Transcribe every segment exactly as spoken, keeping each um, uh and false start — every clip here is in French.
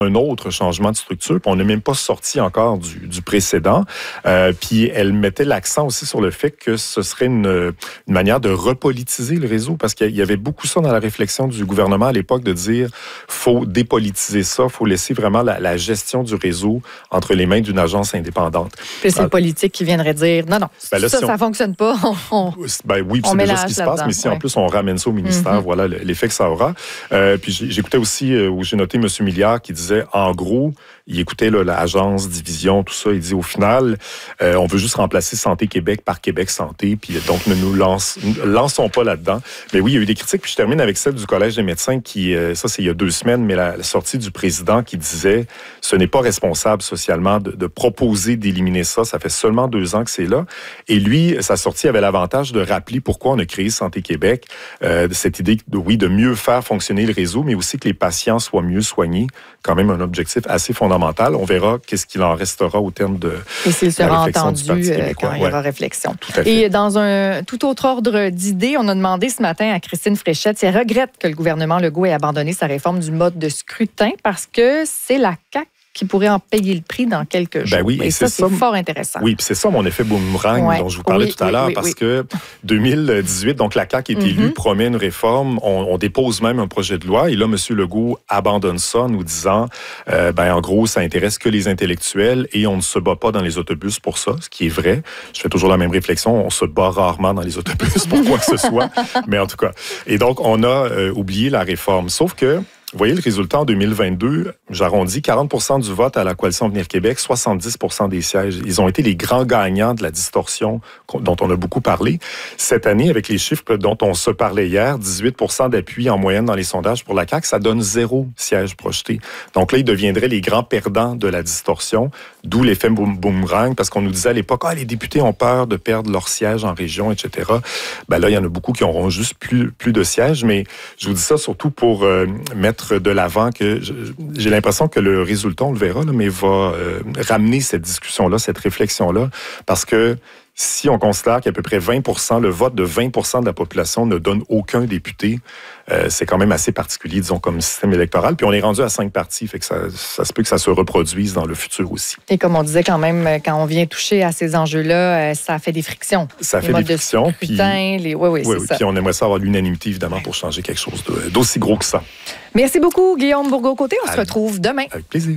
un autre changement de structure, puis on n'est même pas sorti encore du, du précédent. Euh, puis elle mettait l'accent aussi sur le fait que ce serait une, une manière de repolitiser le réseau, parce qu'il y avait beaucoup ça dans la réflexion du gouvernement à l'époque, de dire faut dépolitiser ça, faut laisser vraiment la, la gestion du réseau entre les mains d'une agence indépendante. Puis c'est le politique qui viendrait dire non, non, ben là, ça, si on... ça fonctionne pas. On, on, ben oui, c'est déjà ce qui se passe, mais si ouais. en plus on ramène ça au ministère, mm-hmm. voilà l'effet que ça aura. Euh, puis j'écoutais aussi, euh, où j'ai noté M. Milliard qui disait, en gros, il écoutait là, l'agence, division, tout ça, il dit au final, euh, on veut juste remplacer Santé Québec par Québec Santé, puis donc ne nous lance, lançons pas là-dedans. Mais oui, il y a eu des critiques, puis je termine avec celle du Collège des médecins qui, euh, ça c'est il y a deux semaines, mais la, la sortie du président qui disait, ce n'est pas responsable socialement de, de proposer d'éliminer ça, ça fait seulement deux ans que c'est là. Et lui, sa sortie avait l'avantage de rappeler pourquoi on a créé Santé Québec, euh, cette idée de, oui, de mieux faire fonctionner le réseau, mais aussi que les patients soient mieux soignés, quand même un objectif assez fondamental. On verra qu'est-ce qu'il en restera au terme de et s'il sera entendu euh, quand il y aura ouais. réflexion. Et dans un tout autre ordre d'idées, on a demandé ce matin à Christine Fréchette si elle regrette que le gouvernement Legault ait abandonné sa réforme du mode de scrutin parce que c'est la C A Q qui pourrait en payer le prix dans quelques jours. Ben oui, et, et ça, c'est, c'est fort intéressant. Oui, puis c'est ça mon effet boomerang ouais. dont je vous parlais oui, tout à oui, l'heure, oui, parce oui. que deux mille dix-huit, donc la C A Q est mm-hmm. élue, promet une réforme, on, on dépose même un projet de loi, et là, M. Legault abandonne ça en nous disant, euh, ben en gros, ça intéresse que les intellectuels, et on ne se bat pas dans les autobus pour ça, ce qui est vrai. Je fais toujours la même réflexion, on se bat rarement dans les autobus pour quoi que ce soit, mais en tout cas. Et donc, on a euh, oublié la réforme, sauf que vous voyez le résultat en deux mille vingt-deux, j'arrondis quarante pour cent du vote à la Coalition Avenir Québec, soixante-dix pour cent des sièges. Ils ont été les grands gagnants de la distorsion dont on a beaucoup parlé. Cette année, avec les chiffres dont on se parlait hier, dix-huit pour cent d'appui en moyenne dans les sondages pour la C A Q, ça donne zéro siège projeté. Donc là, ils deviendraient les grands perdants de la distorsion, d'où l'effet boomerang, parce qu'on nous disait à l'époque, ah, les députés ont peur de perdre leur siège en région, et cetera. Ben là, il y en a beaucoup qui auront juste plus, plus de sièges, mais je vous dis ça surtout pour euh, mettre de l'avant que j'ai l'impression que le résultat, on le verra, là, mais va euh, ramener cette discussion-là, cette réflexion-là, parce que si on considère qu'à peu près vingt pour cent, le vote de vingt pour cent de la population ne donne aucun député, euh, c'est quand même assez particulier, disons, comme système électoral. Puis on est rendu à cinq partis, fait que ça, ça se peut que ça se reproduise dans le futur aussi. Et comme on disait quand même, quand on vient toucher à ces enjeux-là, ça fait des frictions. Ça les fait des frictions. De scrutin, puis, les... Oui, oui, oui, c'est oui, ça. Puis on aimerait ça avoir l'unanimité, évidemment, pour changer quelque chose de, d'aussi gros que ça. Merci beaucoup, Guillaume Bourgault-Côté. On Allez. se retrouve demain. Avec plaisir.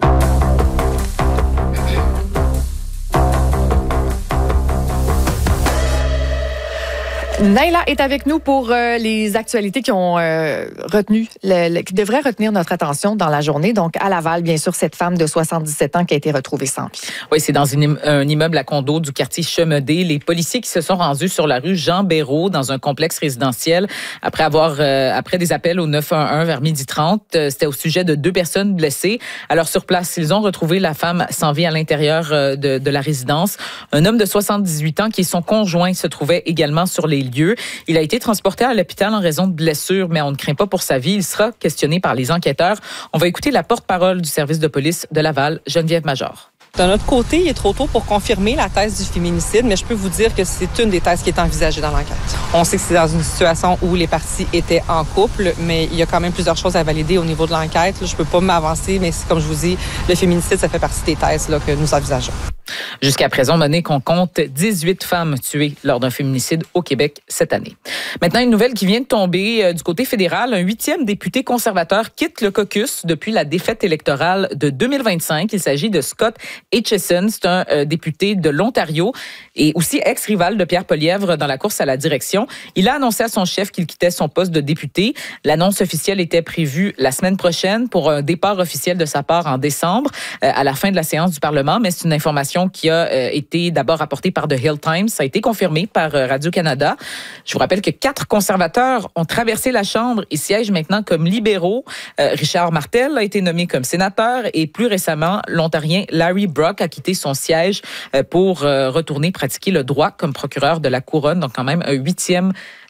Naila est avec nous pour euh, les actualités qui ont euh, retenu, le, le, qui devraient retenir notre attention dans la journée. Donc, à Laval, bien sûr, cette femme de soixante-dix-sept ans qui a été retrouvée sans vie. Oui, c'est dans une, un immeuble à condo du quartier Chemedé. Les policiers qui se sont rendus sur la rue Jean-Béraud dans un complexe résidentiel après avoir, euh, après des appels au neuf un un vers midi trente. Euh, c'était au sujet de deux personnes blessées. Alors, sur place, ils ont retrouvé la femme sans vie à l'intérieur euh, de, de la résidence. Un homme de soixante-dix-huit ans qui est son conjoint se trouvait également sur les lieux. Il a été transporté à l'hôpital en raison de blessures, mais on ne craint pas pour sa vie. Il sera questionné par les enquêteurs. On va écouter la porte-parole du service de police de Laval, Geneviève Major. D'un autre côté, il est trop tôt pour confirmer la thèse du féminicide, mais je peux vous dire que c'est une des thèses qui est envisagée dans l'enquête. On sait que c'est dans une situation où les parties étaient en couple, mais il y a quand même plusieurs choses à valider au niveau de l'enquête. Je ne peux pas m'avancer, mais comme je vous dis, le féminicide, ça fait partie des thèses là, que nous envisageons. Jusqu'à présent, Monique, on compte dix-huit femmes tuées lors d'un féminicide au Québec cette année. Maintenant, une nouvelle qui vient de tomber euh, du côté fédéral. Un huitième député conservateur quitte le caucus depuis la défaite électorale de deux mille vingt-cinq. Il s'agit de Scott Aitchison. C'est un euh, député de l'Ontario et aussi ex-rival de Pierre Poilievre dans la course à la direction. Il a annoncé à son chef qu'il quittait son poste de député. L'annonce officielle était prévue la semaine prochaine pour un départ officiel de sa part en décembre, euh, à la fin de la séance du Parlement, mais c'est une information qui a euh, été d'abord rapportée par The Hill Times. Ça a été confirmé par euh, Radio-Canada. Je vous rappelle que quatre conservateurs ont traversé la Chambre et siègent maintenant comme libéraux. Euh, Richard Martel a été nommé comme sénateur et plus récemment, l'Ontarien Larry Brock a quitté son siège euh, pour euh, retourner pratiquer le droit comme procureur de la Couronne. Donc quand même un huitième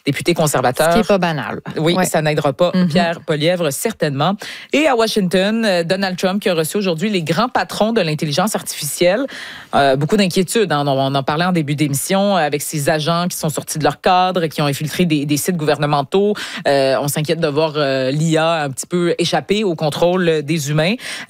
député conservateur. Ce qui n'est pas banal. Oui, ouais. Ça n'aidera pas mm-hmm. Pierre Poilievre, certainement. Et à Washington, Donald Trump qui a reçu aujourd'hui les grands patrons de l'intelligence artificielle. Euh, beaucoup d'inquiétudes. Hein. On en parlait en début d'émission avec ces agents qui sont sortis de leur cadre, qui ont infiltré des, des sites gouvernementaux. Euh, on s'inquiète de voir euh, l'I A un petit peu échapper au contrôle des humains.